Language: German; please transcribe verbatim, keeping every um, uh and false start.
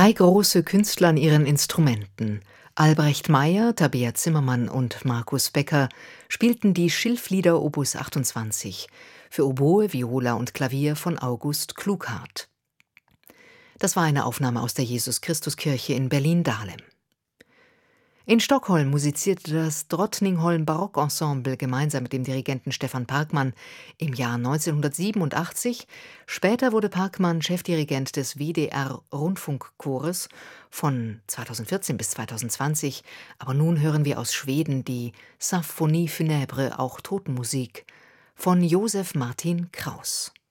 Drei große Künstler an ihren Instrumenten, Albrecht Meyer, Tabea Zimmermann und Markus Becker, spielten die Schilflieder Opus achtundzwanzig für Oboe, Viola und Klavier von August Klughardt. Das war eine Aufnahme aus der Jesus-Christus-Kirche in Berlin-Dahlem. In Stockholm musizierte das Drottningholm Barockensemble gemeinsam mit dem Dirigenten Stefan Parkmann im Jahr neunzehnhundertsiebenundachtzig. Später wurde Parkmann Chefdirigent des W D R-Rundfunkchores von zweitausendvierzehn bis zweitausendzwanzig. Aber nun hören wir aus Schweden die Symphonie funèbre, auch Totenmusik, von Josef Martin Kraus.